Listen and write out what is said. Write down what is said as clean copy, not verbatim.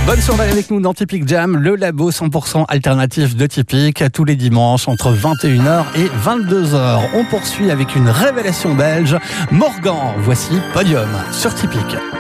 Bonne soirée avec nous dans Typique Jam, le labo 100% alternatif de Typique, tous les dimanches entre 21h et 22h. On poursuit avec une révélation belge, Morgan. Voici Podium sur Typique.